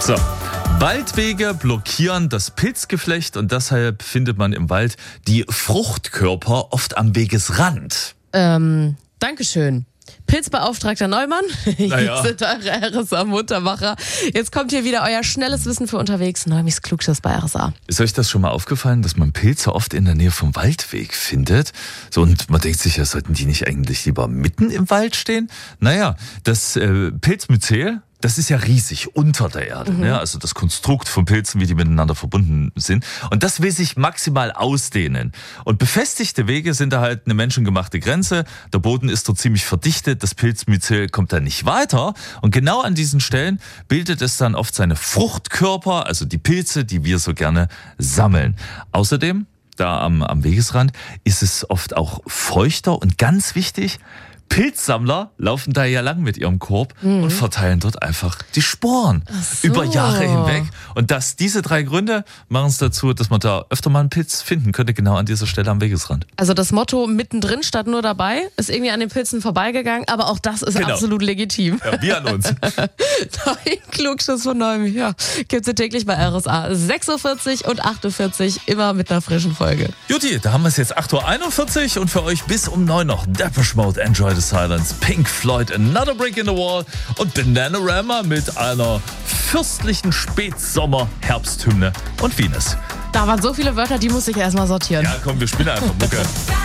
So, Waldwege blockieren das Pilzgeflecht und deshalb findet man im Wald die Fruchtkörper oft am Wegesrand. Dankeschön. Pilzbeauftragter Neumann, Naja. hier sind eure RSA-Muntermacher. Jetzt kommt hier wieder euer schnelles Wissen für unterwegs. Neumis Klugschiss bei RSA. Ist euch das schon mal aufgefallen, dass man Pilze oft in der Nähe vom Waldweg findet? So, und man denkt sich, ja, sollten die nicht eigentlich lieber mitten im Wald stehen? Naja, das Pilzmyzel, das ist ja riesig unter der Erde. Ne? Also das Konstrukt von Pilzen, wie die miteinander verbunden sind. Und das will sich maximal ausdehnen. Und befestigte Wege sind da halt eine menschengemachte Grenze. Der Boden ist dort ziemlich verdichtet. Das Pilzmyzel kommt da nicht weiter. Und genau an diesen Stellen bildet es dann oft seine Fruchtkörper, also die Pilze, die wir so gerne sammeln. Außerdem, da am Wegesrand, ist es oft auch feuchter und ganz wichtig, Pilzsammler laufen da ja lang mit ihrem Korb und verteilen dort einfach die Sporen über Jahre hinweg. Und diese 3 Gründe machen es dazu, dass man da öfter mal einen Pilz finden könnte, genau an dieser Stelle am Wegesrand. Also das Motto mittendrin statt nur dabei ist irgendwie an den Pilzen vorbeigegangen, aber auch das ist absolut legitim. Ja, wie an uns. Nein, Klugschiss von Neuem. Ja, gibt's ja täglich bei RSA. 6.40 Uhr und 8.40 Uhr, immer mit einer frischen Folge. Juti, da haben wir es jetzt 8.41 Uhr und für euch bis um 9 noch Depeche Mode, Enjoy the Silence, Pink Floyd, Another Brick in the Wall und Bananarama mit einer fürstlichen Spätsommer-Herbsthymne und Venus. Da waren so viele Wörter, die muss ich erstmal sortieren. Ja, komm, wir spielen einfach Mucke.